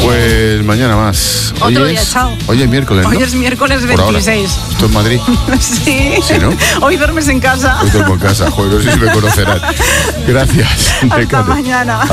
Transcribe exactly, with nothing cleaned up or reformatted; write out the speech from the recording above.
Pues mañana más. Otro hoy día, es, chao. Hoy es miércoles, ¿no? Hoy es miércoles Por ahora. veintiséis. Esto es Madrid. Sí. Sí, ¿no? Hoy duermes en casa. Hoy duermo en casa. Joder, no sé si me conocerán. Gracias. Hasta Décate. mañana.